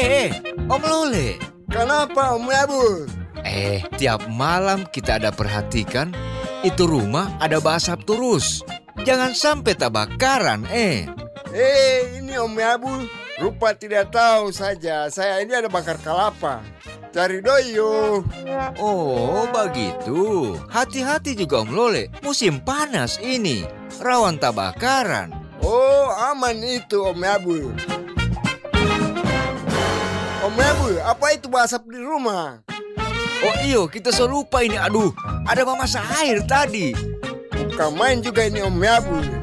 Om Lole. Kenapa Om Abu? Tiap malam kita ada perhatikan, itu rumah ada basap terus. Jangan sampai terbakaran, Ini Om Abu, rupa tidak tahu saja. Saya ini ada bakar kelapa. Cari doyo. Oh, begitu. Hati-hati juga Om Lole, musim panas ini. Rawan terbakaran. Oh, aman itu Om Abu. Om Abu, apa itu basap di rumah? Oh iyo, kita selalu lupa ini. Aduh, ada memasak air tadi. Bukan main juga ini Om Abu.